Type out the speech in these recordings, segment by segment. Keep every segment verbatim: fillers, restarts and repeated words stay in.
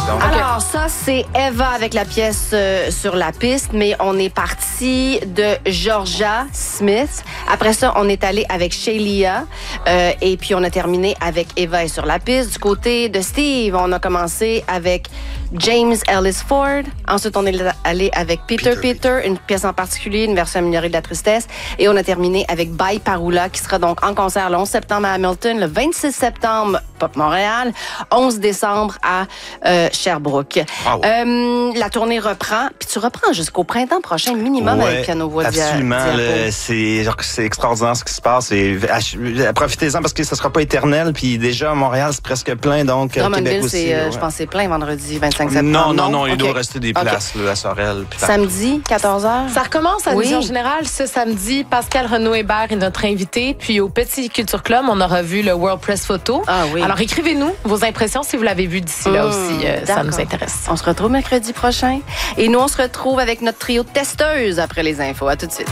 Donc, Alors, ça, c'est Eva avec la pièce euh, sur la piste, mais on est parti de Georgia Smith. Après ça, on est allé avec Shelia, euh, et puis on a terminé avec Eva est sur la piste. Du côté de Steve, on a commencé avec James Ellis Ford. Ensuite, on est allé avec Peter Peter, Peter une pièce en particulier, une version améliorée de la tristesse. Et on a terminé avec Bye Parula, qui sera donc en concert le onze septembre à Hamilton, le vingt-six septembre Pop Montréal, onze décembre à euh, Sherbrooke. Wow. Euh, la tournée reprend, puis tu reprends jusqu'au printemps prochain minimum, ouais, avec Piano Voix Diapo. Absolument, le, c'est genre c'est extraordinaire ce qui se passe. Et, à, profitez-en parce que ça sera pas éternel. Puis déjà à Montréal c'est presque plein, donc Québec aussi. C'est, euh, ouais. Je pense que c'est plein vendredi vingt-cinq septembre. Non, non, non, il okay. doit rester des places okay. là, à Sorel. Samedi quatorze heures. Ça recommence à oui. Vision Générale ce samedi. Pascal Renaud-Hébert est notre invité. Puis au Petit Culture Club, on aura vu le World Press Photo. Ah oui. Alors écrivez-nous vos impressions si vous l'avez vu d'ici là mmh, aussi. Euh, ça nous intéresse. On se retrouve mercredi prochain. Et nous, on se retrouve avec notre trio de testeuses après les infos. À tout de suite.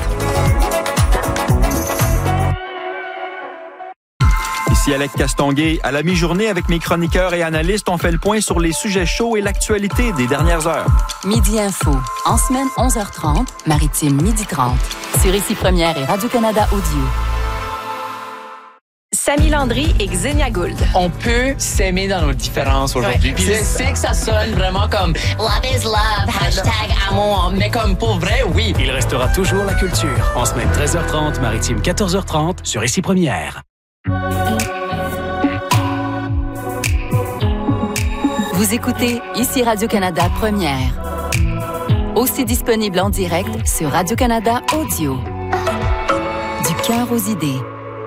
Ici Alec Castonguay. À la mi-journée, avec mes chroniqueurs et analystes, on fait le point sur les sujets chauds et l'actualité des dernières heures. Midi Info. En semaine, onze heures trente, Maritime, midi trente. Sur Ici Première et Radio-Canada Audio. Samy Landry et Xenia Gould. On peut s'aimer dans nos différences aujourd'hui. Puis je sais que ça sonne vraiment comme « Love is love, hashtag amour », mais comme pour vrai, oui. Il restera toujours la culture. En semaine treize heures trente, Maritime quatorze heures trente, sur Ici Première. Vous écoutez Ici Radio-Canada Première. Aussi disponible en direct sur Radio-Canada Audio. Du cœur aux idées.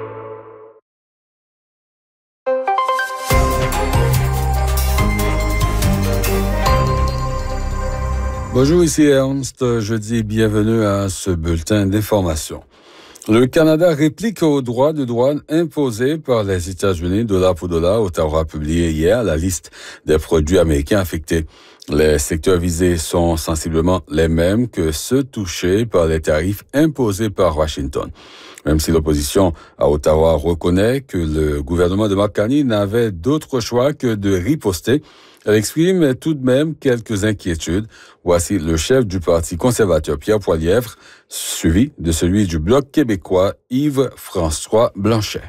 Bonjour, ici Ernst. Je dis bienvenue à ce bulletin d'information. Le Canada réplique aux droits de douane imposés par les États-Unis dollar pour dollar. Ottawa a publié hier la liste des produits américains affectés. Les secteurs visés sont sensiblement les mêmes que ceux touchés par les tarifs imposés par Washington. Même si l'opposition à Ottawa reconnaît que le gouvernement de Mark Carney n'avait d'autre choix que de riposter, elle exprime tout de même quelques inquiétudes. Voici le chef du Parti conservateur, Pierre Poilievre, suivi de celui du Bloc québécois, Yves-François Blanchet.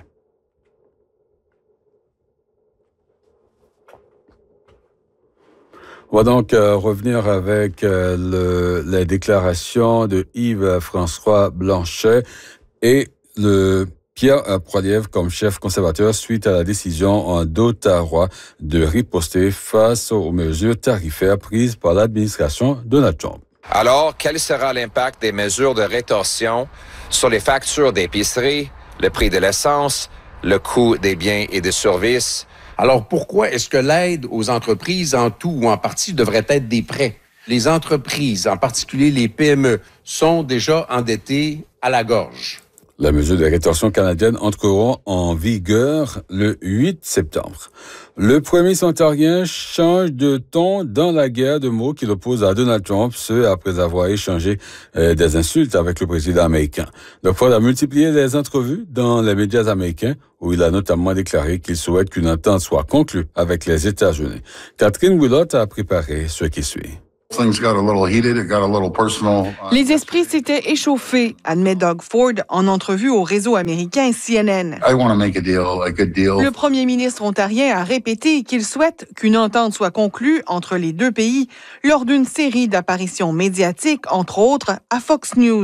On va donc euh, revenir avec euh, le, les déclarations de Yves-François Blanchet et le Pierre Poilievre comme chef conservateur suite à la décision d'Ottawa de riposter face aux mesures tarifaires prises par l'administration Donald Trump. Alors, quel sera l'impact des mesures de rétorsion sur les factures d'épicerie, le prix de l'essence, le coût des biens et des services? Alors, pourquoi est-ce que l'aide aux entreprises en tout ou en partie devrait être des prêts? Les entreprises, en particulier les P M E, sont déjà endettées à la gorge. Les mesures de rétorsion canadienne entreront en vigueur le huit septembre. Le premier ministre ontarien change de ton dans la guerre de mots qu'il oppose à Donald Trump, ce après avoir échangé euh, des insultes avec le président américain. Le Ford a multiplié les entrevues dans les médias américains où il a notamment déclaré qu'il souhaite qu'une entente soit conclue avec les États-Unis. Catherine Willott a préparé ce qui suit. Les esprits s'étaient échauffés, admet Doug Ford en entrevue au réseau américain C N N. Le premier ministre ontarien a répété qu'il souhaite qu'une entente soit conclue entre les deux pays lors d'une série d'apparitions médiatiques, entre autres à Fox News.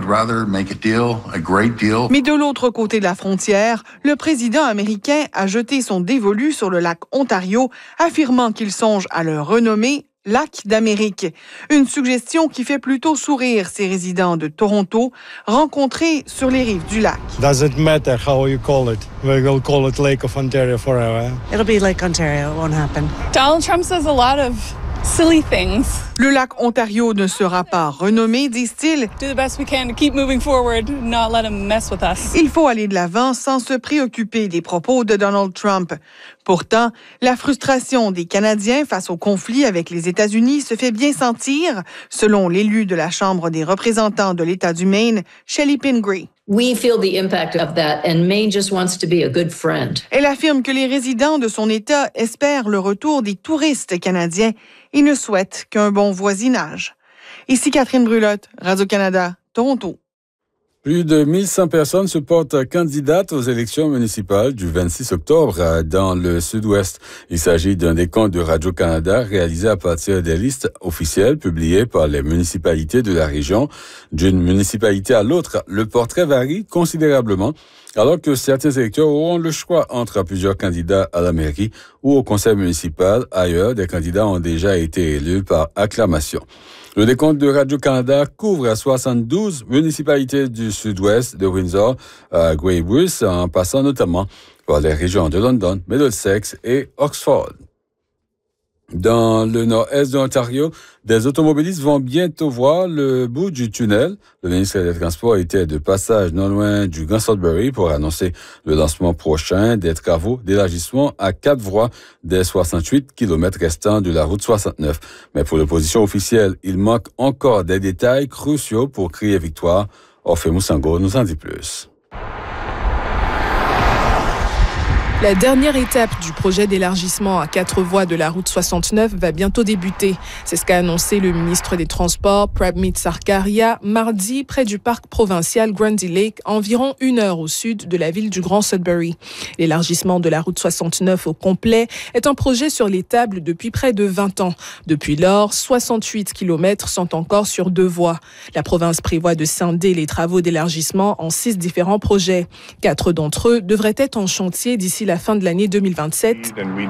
Mais de l'autre côté de la frontière, le président américain a jeté son dévolu sur le lac Ontario, affirmant qu'il songe à le renommer Lac d'Amérique, une suggestion qui fait plutôt sourire ses résidents de Toronto rencontrés sur les rives du lac. Doesn't matter how you call it. We will call it Lake of Ontario forever. It'll be Lake Ontario. It won't happen. Donald Trump says a lot of silly things. Le lac Ontario ne sera pas renommé, disent-ils. Do the best we can to keep moving forward, not let him mess with us. Il faut aller de l'avant sans se préoccuper des propos de Donald Trump. Pourtant, la frustration des Canadiens face au conflit avec les États-Unis se fait bien sentir, selon l'élu de la Chambre des représentants de l'État du Maine, Shelley Pingree. We feel the impact of that, and Maine just wants to be a good friend. Elle affirme que les résidents de son État espèrent le retour des touristes canadiens et ne souhaitent qu'un bon voisinage. Ici Catherine Brulotte, Radio-Canada, Toronto. Plus de mille cent personnes se portent candidates aux élections municipales du vingt-six octobre dans le sud-ouest. Il s'agit d'un décompte de Radio-Canada réalisé à partir des listes officielles publiées par les municipalités de la région. D'une municipalité à l'autre, le portrait varie considérablement, alors que certains électeurs auront le choix entre plusieurs candidats à la mairie ou au conseil municipal. Ailleurs, des candidats ont déjà été élus par acclamation. Le décompte de Radio-Canada couvre soixante-douze municipalités du sud-ouest de Windsor à Grey Bruce, en passant notamment par les régions de London, Middlesex et Oxford. Dans le nord-est de l'Ontario, des automobilistes vont bientôt voir le bout du tunnel. Le ministre des Transports était de passage non loin du Grand Sudbury pour annoncer le lancement prochain des travaux d'élargissement à quatre voies des soixante-huit kilomètres restants de la route soixante-neuf. Mais pour l'opposition officielle, il manque encore des détails cruciaux pour crier victoire. Orphée Moussango nous en dit plus. La dernière étape du projet d'élargissement à quatre voies de la route soixante-neuf va bientôt débuter. C'est ce qu'a annoncé le ministre des Transports, Prabmeet Sarkaria, mardi près du parc provincial Grundy Lake, environ une heure au sud de la ville du Grand Sudbury. L'élargissement de la route soixante-neuf au complet est un projet sur les tables depuis près de vingt ans. Depuis lors, soixante-huit kilomètres sont encore sur deux voies. La province prévoit de scinder les travaux d'élargissement en six différents projets. Quatre d'entre eux devraient être en chantier d'ici la fin de l'année deux mille vingt-sept.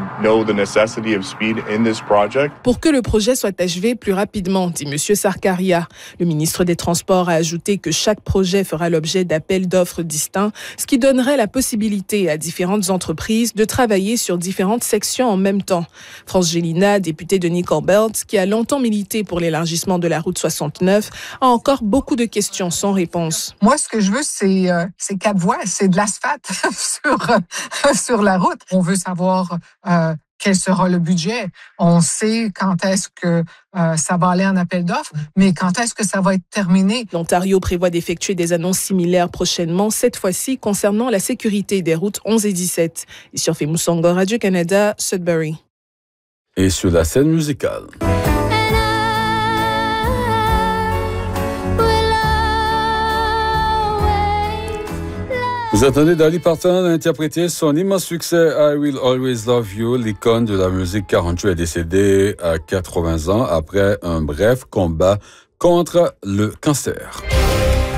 Pour que le projet soit achevé plus rapidement, dit M. Sarkaria. Le ministre des Transports a ajouté que chaque projet fera l'objet d'appels d'offres distincts, ce qui donnerait la possibilité à différentes entreprises de travailler sur différentes sections en même temps. France Gélina, députée de Nickel Belt, qui a longtemps milité pour l'élargissement de la route soixante-neuf, a encore beaucoup de questions sans réponse. Moi, ce que je veux, c'est, euh, c'est quatre voies, c'est de l'asphalte sur, euh, sur la route. On veut savoir euh, quel sera le budget. On sait quand est-ce que euh, ça va aller en appel d'offres, mais quand est-ce que ça va être terminé. L'Ontario prévoit d'effectuer des annonces similaires prochainement, cette fois-ci concernant la sécurité des routes onze et dix-sept. Et sur Moussango, Radio-Canada, Sudbury. Et sur la scène musicale. Vous attendez Dolly Parton interpréter son immense succès I Will Always Love You. L'icône de la musique country est décédée à quatre-vingts ans après un bref combat contre le cancer.